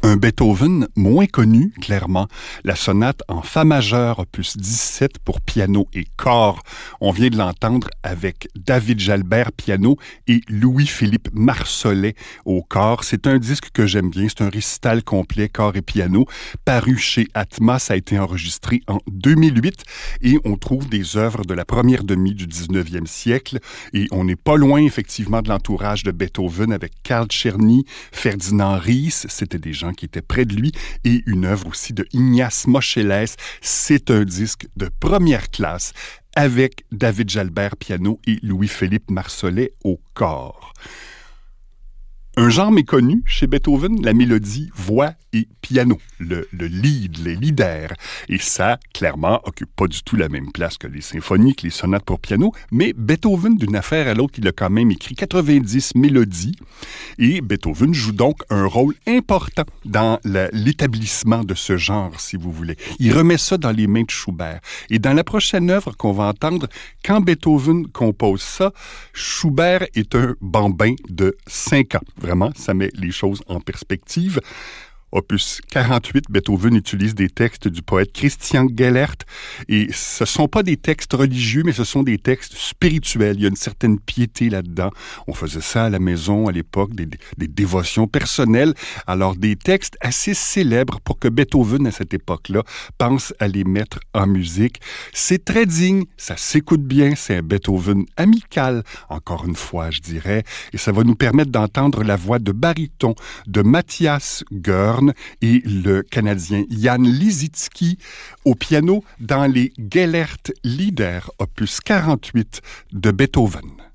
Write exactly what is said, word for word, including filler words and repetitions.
Un Beethoven moins connu, clairement, la sonate en Fa majeur, opus dix-sept pour piano et cor. On vient de l'entendre avec David Jalbert, piano, et Louis-Philippe Marsollet au cor. C'est un disque que j'aime bien, c'est un récital complet, cor et piano, paru chez Atma. Ça a été enregistré en deux mille huit et on trouve des œuvres de la première demi du dix-neuvième siècle. Et on n'est pas loin, effectivement, de l'entourage de Beethoven avec Karl Czerny, Ferdinand Ries, c'était des gens qui étaient près de lui, et une œuvre aussi de Ignace Moscheles. C'est un disque de première classe avec David Jalbert piano et Louis-Philippe Marsollet au cor. Un genre méconnu chez Beethoven, la mélodie, voix et piano, le, le lead, les leaders. Et ça, clairement, occupe pas du tout la même place que les symphonies, que les sonates pour piano, mais Beethoven, d'une affaire à l'autre, il a quand même écrit quatre-vingt-dix mélodies, et Beethoven joue donc un rôle important dans la, l'établissement de ce genre, si vous voulez. Il remet ça dans les mains de Schubert. Et dans la prochaine œuvre qu'on va entendre, quand Beethoven compose ça, Schubert est un bambin de cinq ans. Vraiment, ça met les choses en perspective. Opus quarante-huit, Beethoven utilise des textes du poète Christian Gellert. Et ce ne sont pas des textes religieux, mais ce sont des textes spirituels. Il y a une certaine piété là-dedans. On faisait ça à la maison à l'époque, des, des dévotions personnelles. Alors, des textes assez célèbres pour que Beethoven, à cette époque-là, pense à les mettre en musique. C'est très digne, ça s'écoute bien, c'est un Beethoven amical, encore une fois, je dirais. Et ça va nous permettre d'entendre la voix de baryton de Matthias Görn et le Canadien Jan Lisicki au piano dans les Gellert Lieder, opus quarante-huit de Beethoven.